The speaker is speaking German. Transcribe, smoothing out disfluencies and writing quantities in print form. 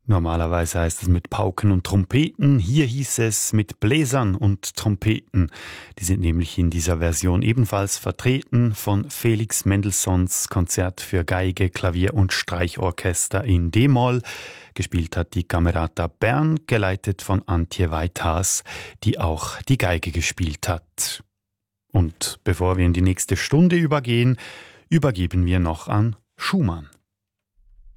Normalerweise heißt es mit Pauken und Trompeten. Hier hieß es mit Bläsern und Trompeten. Die sind nämlich in dieser Version ebenfalls vertreten von Felix Mendelssohns Konzert für Geige, Klavier und Streichorchester in D-Moll. Gespielt hat die Camerata Bern, geleitet von Antje Weithaas, die auch die Geige gespielt hat. Und bevor wir in die nächste Stunde übergehen, übergeben wir noch an Schumann.